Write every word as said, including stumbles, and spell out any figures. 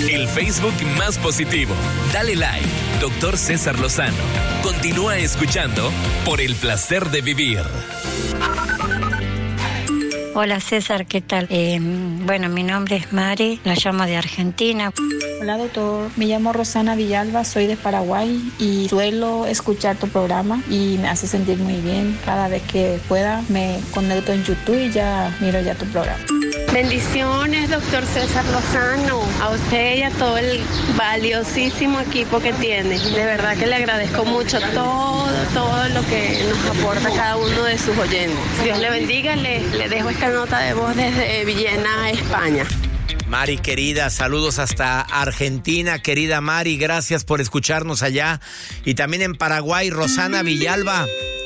el Facebook más positivo. Dale like, doctor César Lozano. Continúa escuchando por el placer de vivir. Hola César, ¿qué tal? Eh, bueno, mi nombre es Mari, la llamo de Argentina. Hola doctor, me llamo Rosana Villalba, soy de Paraguay y suelo escuchar tu programa y me hace sentir muy bien. Cada vez que pueda me conecto en YouTube y ya miro ya tu programa. Bendiciones, doctor César Lozano, a usted y a todo el valiosísimo equipo que tiene. De verdad que le agradezco mucho todo, todo lo que nos aporta cada uno de sus oyentes. Dios le bendiga, le, le dejo esta nota de voz desde Villena, España. Mari, querida, saludos hasta Argentina, querida Mari, gracias por escucharnos allá. Y también en Paraguay, Rosana Villalba,